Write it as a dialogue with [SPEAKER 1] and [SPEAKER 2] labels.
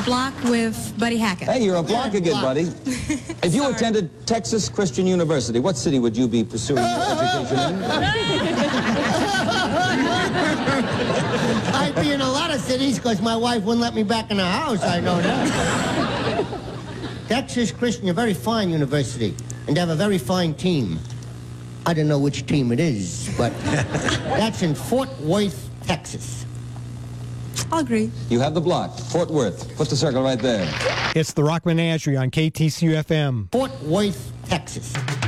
[SPEAKER 1] block with Buddy Hackett.
[SPEAKER 2] Hey, you're a block again, buddy. If you attended Texas Christian University, what city would you be pursuing your education in?
[SPEAKER 3] I'd be in a lot of cities because my wife wouldn't let me back in the house, I know that. Texas Christian, a very fine university, and they have a very fine team. I don't know which team it is, but that's in Fort Worth, Texas.
[SPEAKER 1] I'll agree.
[SPEAKER 2] You have the block. Fort Worth. Put the circle right there.
[SPEAKER 4] It's the Rock Menagerie on KTCU FM.
[SPEAKER 3] Fort Worth, Texas.